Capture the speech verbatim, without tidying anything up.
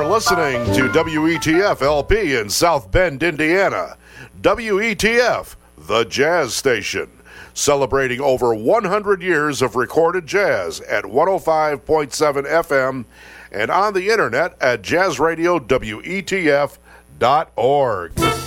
You're listening to W E T F L P in South Bend, Indiana. W E T F, the jazz station, celebrating over one hundred years of recorded jazz at one oh five point seven F M and on the internet at jazz radio W E T F dot org.